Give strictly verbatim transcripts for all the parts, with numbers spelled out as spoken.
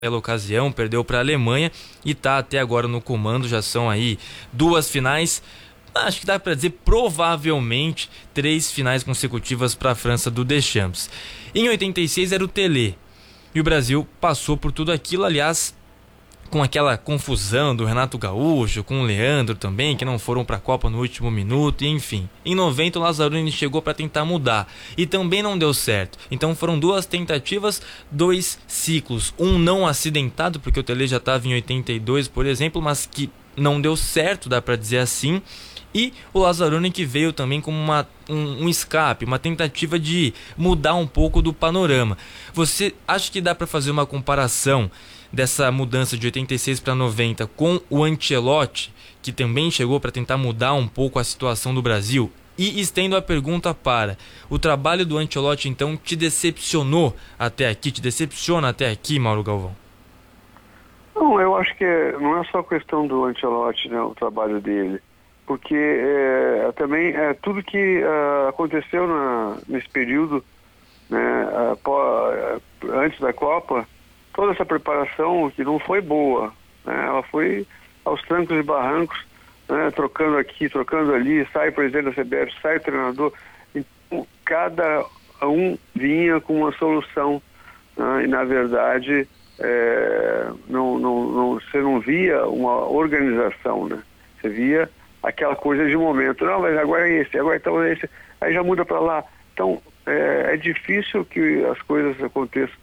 Pela ocasião, perdeu para a Alemanha e está até agora no comando. Já são aí duas finais, acho que dá para dizer provavelmente três finais consecutivas para a França do Deschamps. Em oitenta e seis era o Tele e o Brasil passou por tudo aquilo, aliás, com aquela confusão do Renato Gaúcho, com o Leandro também, que não foram para a Copa no último minuto, e enfim. Em noventa o Lazzaroni chegou para tentar mudar e também não deu certo. Então foram duas tentativas, dois ciclos. Um não acidentado, porque o Tele já estava em oitenta e dois, por exemplo, mas que não deu certo, dá para dizer assim. E o Lazzaroni que veio também como uma, um, um escape, uma tentativa de mudar um pouco do panorama. Você acha que dá para fazer uma comparação dessa mudança de oitenta e seis para noventa com o Ancelotti, que também chegou para tentar mudar um pouco a situação do Brasil? E estendo a pergunta para: o trabalho do Ancelotti então te decepcionou até aqui, te decepciona até aqui, Mauro Galvão? Não, eu acho que não é só questão do Ancelotti, né, o trabalho dele, porque é, também é, tudo que é, aconteceu na, nesse período, né, após, antes da Copa, toda essa preparação que não foi boa, né? Ela foi aos trancos e barrancos, né? Trocando aqui, trocando ali, sai o presidente da C B F, sai o treinador. Então, cada um vinha com uma solução, né? E na verdade é, não, não, não, você não via uma organização, né? Você via aquela coisa de momento, não, mas agora é esse, agora então é esse, aí já muda para lá. Então é, é difícil que as coisas aconteçam,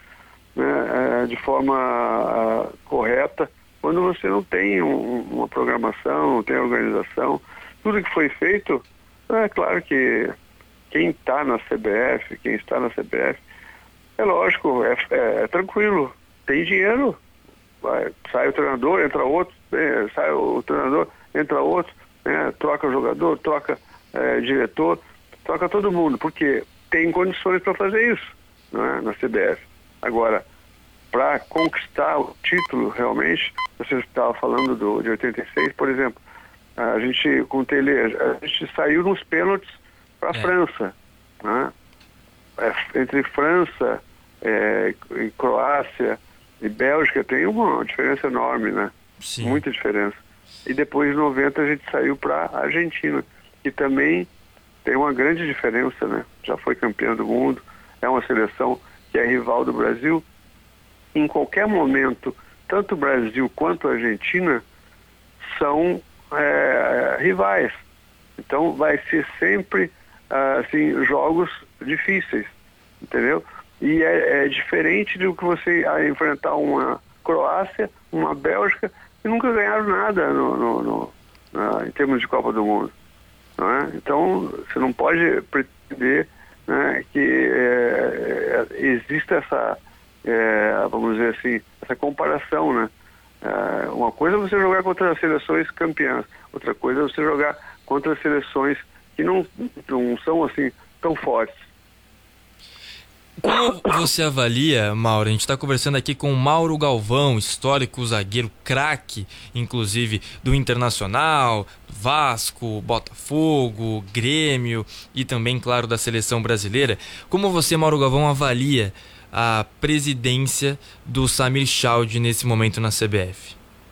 né, de forma uh, correta, quando você não tem um, uma programação, não tem organização. Tudo que foi feito, é claro que quem está na C B F, quem está na C B F, é lógico, é, é, é tranquilo, tem dinheiro, vai, sai o treinador, entra outro, é, sai o treinador, entra outro, né, troca o jogador, troca é, diretor, troca todo mundo, porque tem condições para fazer isso, né, na C B F. Agora, para conquistar o título realmente, você estava falando do, de oitenta e seis, por exemplo, a gente, com o Tele, a gente saiu nos pênaltis para a é. França, né? É, entre França, é, e Croácia e Bélgica tem uma diferença enorme, né? Sim. Muita diferença. E depois, em noventa, a gente saiu para a Argentina, que também tem uma grande diferença, né? Já foi campeã do mundo, é uma seleção que é rival do Brasil. Em qualquer momento, tanto o Brasil quanto a Argentina são é, rivais. Então vai ser sempre assim, jogos difíceis, entendeu? E é, é diferente do que você enfrentar uma Croácia, uma Bélgica, que nunca ganharam nada no, no, no, na, em termos de Copa do Mundo. Não é? Então você não pode pretender, né, que é, é, exista essa, é, vamos dizer assim, essa comparação, né? É, uma coisa é você jogar contra as seleções campeãs, outra coisa é você jogar contra as seleções que não, não são assim tão fortes. Como você avalia, Mauro? A gente está conversando aqui com o Mauro Galvão, histórico zagueiro, craque, inclusive, do Internacional, Vasco, Botafogo, Grêmio e também, claro, da seleção brasileira. Como você, Mauro Galvão, avalia a presidência do Samir Chaldie nesse momento na C B F?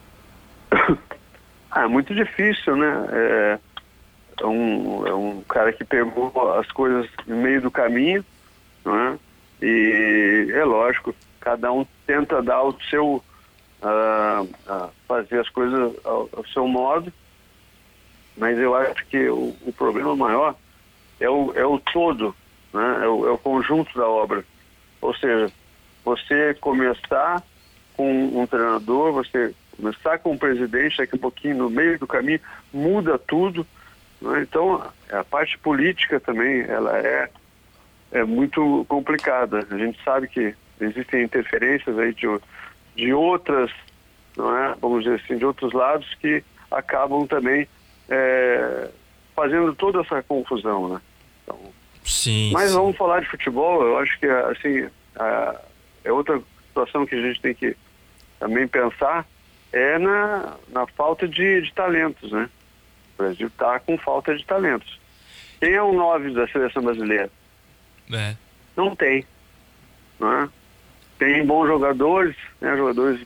Ah, é muito difícil, né? É, é, um, é um cara que pegou as coisas no meio do caminho, não é? E é lógico, cada um tenta dar o seu, uh, uh, fazer as coisas ao, ao seu modo, mas eu acho que o, o problema maior é o, é o todo, né? é, o, é o conjunto da obra. Ou seja, você começar com um treinador, você começar com um presidente, daqui a pouquinho no meio do caminho muda tudo, né? Então a parte política também, ela é é muito complicada. A gente sabe que existem interferências aí de, de outras, não é? Vamos dizer assim, de outros lados que acabam também é, fazendo toda essa confusão, né? Então, sim, mas sim. Vamos falar de futebol. Eu acho que assim a, é outra situação que a gente tem que também pensar é na, na falta de, de talentos, né? O Brasil está com falta de talentos. Quem é o nove da seleção brasileira? É. Não tem, não é? tem bons jogadores, né, jogadores